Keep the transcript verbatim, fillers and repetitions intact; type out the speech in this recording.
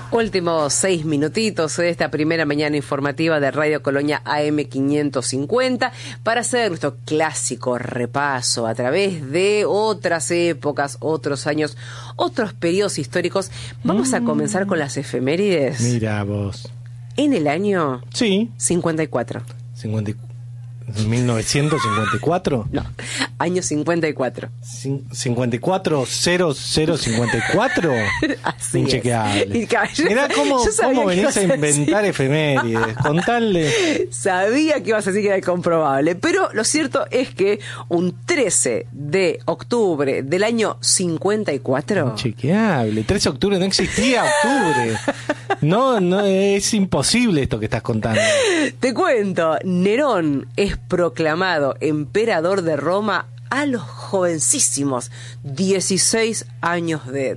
Últimos seis minutitos de esta primera mañana informativa de Radio Colonia A M quinientos cincuenta para hacer nuestro clásico repaso a través de otras épocas, otros años, otros periodos históricos. Vamos mm. a comenzar con las efemérides. Mira vos. En el año sí. cincuenta y cuatro. cincuenta y cuatro. ¿mil novecientos cincuenta y cuatro? No, año cincuenta y cuatro. ¿cincuenta y cuatro cero cero cincuenta y cuatro? Así Inchequeable. Es. Mirá cómo, cómo venís a inventar efemérides. Contale. Sabía que ibas a decir que era incomprobable, pero lo cierto es que un trece de octubre del año cincuenta y cuatro... Inchequeable. trece de octubre no existía octubre. No, no, es imposible esto que estás contando. Te cuento, Nerón es proclamado emperador de Roma a los jovencísimos dieciséis años de edad.